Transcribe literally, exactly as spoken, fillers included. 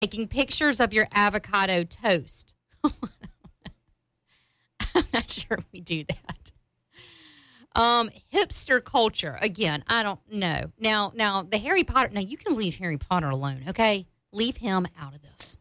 Taking pictures of your avocado toast. I'm not sure we do that. Um, hipster culture. Again, I don't know. Now, now the Harry Potter. Now you can leave Harry Potter alone. Okay, leave him out of this.